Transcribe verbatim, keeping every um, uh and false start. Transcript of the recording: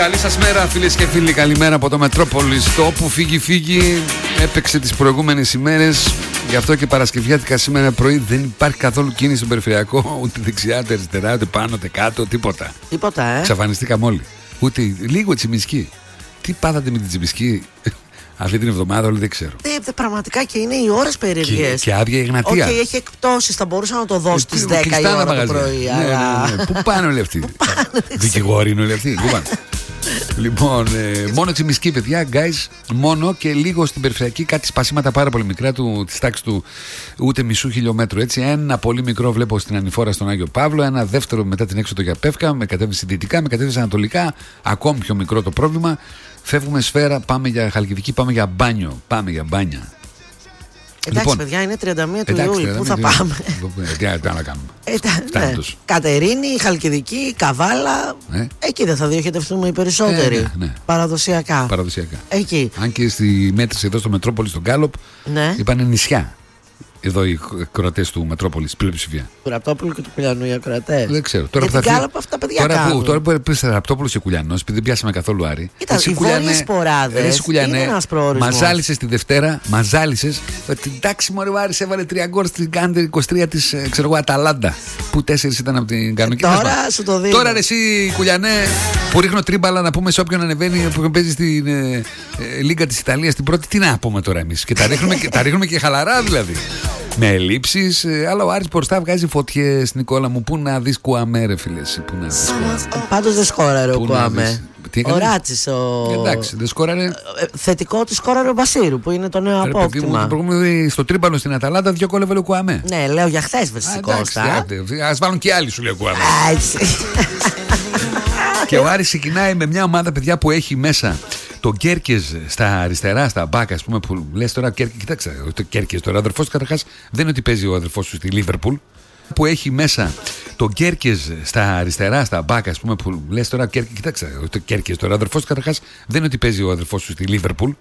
Καλή σας μέρα, φίλες και φίλοι. Καλημέρα από το Μετρόπολης. Το όπου φύγει φύγει έπαιξε τις προηγούμενες ημέρες. Γι' αυτό και Παρασκευιάτικα σήμερα πρωί δεν υπάρχει καθόλου κίνηση στο περιφερειακό. Ούτε δεξιά, ούτε αριστερά, ούτε πάνω, ούτε κάτω, τίποτα. Τίποτα, ε. Εξαφανιστήκαμε όλοι. Ούτε λίγο Τσιμισκή. Τι πάθατε με την Τσιμισκή αυτή την εβδομάδα, όλοι δεν ξέρω. Ε, πραγματικά και είναι οι ώρες περίεργες. Και, και άδεια η Εγνατία. Όχι, okay, έχει εκπτώσεις. Θα μπορούσα να το δώσω στις δέκα η ώρα το πρωί. Ναι, αλλά... ναι, ναι, ναι. Πού πάνε όλοι αυτοί? Δικηγόροι είναι όλοι αυτοί. Πού πάνε? Λοιπόν, ε, μόνο Τσιμισκή, παιδιά, guys, μόνο και λίγο στην περιφερειακή, κάτι σπασίματα πάρα πολύ μικρά του, της τάξης του ούτε μισού χιλιόμετρου. Έτσι. Ένα πολύ μικρό βλέπω στην Ανηφόρα στον Άγιο Παύλο, ένα δεύτερο μετά την έξοδο για Πεύκα, με κατεύθυνση δυτικά, με κατεύθυνση ανατολικά, ακόμη πιο μικρό το πρόβλημα. Φεύγουμε Σφαίρα, πάμε για Χαλκιδική, πάμε για μπάνιο, πάμε για μπάνια. Εντάξει, λοιπόν, παιδιά, είναι τριάντα μία του Ιούλη. Πού θα πάμε? Τι να κάνουμε? Ναι. Κατερίνη, Χαλκιδική, Καβάλα. Ναι. Εκεί δεν θα διοχετευτούμε οι περισσότεροι. Ε, ναι, ναι. Παραδοσιακά. Παραδοσιακά. Εκεί. Αν και στη μέτρηση εδώ στο Μετρόπολη, στον Γκάλοπ, ναι, είπανε νησιά. Εδώ οι ακροατές του Μετρόπολης, πλειοψηφία. Του Ραπτόπουλου και του Κουλιανού οι ακροατές. Δεν ξέρω. Τώρα που θα φύγει. Αυτά παιδιά τώρα, κάνουν. που, τώρα που έπαιξε Ραπτόπουλος και Κουλιανός, επειδή δεν πιάσαμε καθόλου Άρη. Ήταν οι βόρειες σποράδες. Είναι ένας προορισμός. Μαζάλισες τη Δευτέρα, μαζάλισες. Εντάξει, μωρέ, ο Άρης έβαλε τρία γκολ στην Κάντερ είκοσι τρία της Αταλάντα. Που τέσσερις ήταν από την κανονική. Ε, τώρα σου το δίνω. Τώρα ρε, εσύ, Κουλιανέ, που ρίχνω τρίμπαλα να πούμε σε όποιον ανεβαίνει που παίζει στην ε, ε, Λίγκα της Ιταλίας την πρώτη. Τι να πούμε τώρα εμείς? Και τα ρίχνουμε, και, τα ρίχνουμε και χαλαρά δηλαδή. Με ελλείψεις, αλλά ο Άρης μπροστά βγάζει φωτιές, Νικόλα μου. Πού να δεις Κουαμέ, ρε φίλε, εσύ, πού να δεις Κουαμέ. Πάντως δεν σκόραρε ο Κουαμέ. Ο Ράτσις, ο... Εντάξει, δεν σκόραρε. Θετικό του σκόραρε ο Μπασίρου, που είναι το νέο Άρα, απόκτημα. Μου, στο τρίπαλο στην Αταλάντα δύο κόλ έβαλε ο Κουαμέ. Ναι, λέω για χθες βασικά. Ας βάλουν και άλλοι, σου λέει ο Κουαμέ. Και ο Άρης ξεκινάει με μια ομάδα, παιδιά, που έχει μέσα το Κέρκες στα αριστερά, στα μπακ, ας πούμε, που λες τώρα Κέρκες. Κοιτάξτε, το Κέρκες τώρα, ο αδερφός του καταρχάς δεν είναι ότι παίζει ο αδερφός του στη Λίβερπουλ. Που έχει μέσα το Κέρκες στα αριστερά, στα μπακ, ας πούμε, που λες τώρα Κέρκες. Κοιτάξτε, το Κέρκες τώρα, ο αδερφός του καταρχάς δεν είναι ότι παίζει ο αδερφός του στη Λίβερπουλ.